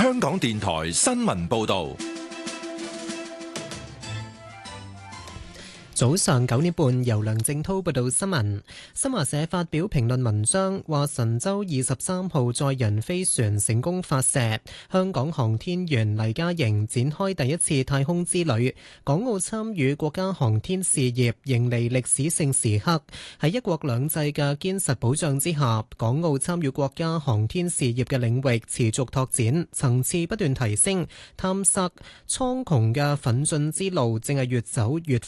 香港電台新聞報道。 早上9點半，由梁正滔報道新聞。新華社發表評論文章，話神舟23號載人飛船成功發射，香港航天員黎嘉瑩展開第一次太空之旅，港澳參與國家航天事業迎嚟歷史性時刻。喺一國兩制嘅堅實保障之下，港澳參與國家航天事業嘅領域持續拓展，層次不斷提升，探索蒼穹嘅奮進之路正係越走越